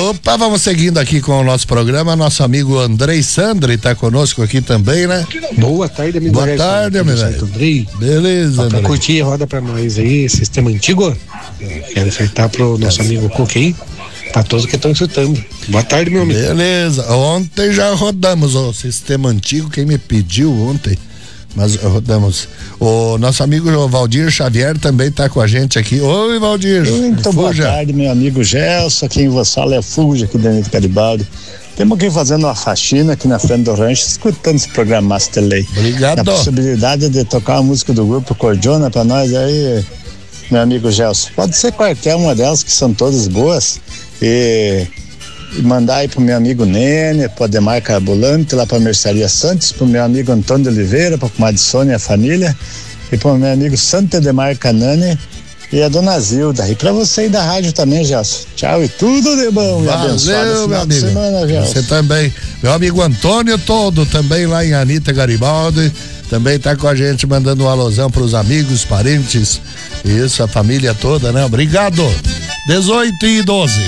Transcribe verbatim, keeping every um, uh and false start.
Opa, vamos seguindo aqui com o nosso programa. Nosso amigo Andrei Sandri está conosco aqui também, né? Boa tarde, amigo. Boa tarde, amigo. Andrei. Beleza, Andrei. Pra curtir, roda pra nós aí, sistema antigo. Quero acertar pro nosso amigo Coque aí, pra todos que estão escutando. Boa tarde, meu amigo. Beleza. Ontem já rodamos o sistema antigo, quem me pediu ontem, mas rodamos. O nosso amigo Valdir Xavier também está com a gente aqui. Oi, Valdir. Muito boa tarde, meu amigo Gelson. Quem vos fala é Fuja aqui dentro de Garibaldi. Temos aqui fazendo uma faxina aqui na frente do rancho, escutando esse programa Masterley. Obrigado. A possibilidade de tocar a música do grupo Cordiona para nós aí, meu amigo Gelson. Pode ser qualquer uma delas, que são todas boas. E, e mandar aí pro meu amigo Nene, pro Ademar Carbulante, lá pra Mercearia Santos, pro meu amigo Antônio de Oliveira, pra comadre Sônia e a família, e pro meu amigo Santo Ademar Canani e a dona Zilda. E pra você aí da rádio também, Gelson. Tchau e tudo de bom. E abençoado meu amigo. Semana, Gelson. Você também. Meu amigo Antônio Todo, também lá em Anita Garibaldi, também tá com a gente, mandando um alusão pros amigos, parentes, isso, a família toda, né? Obrigado. dezoito e doze.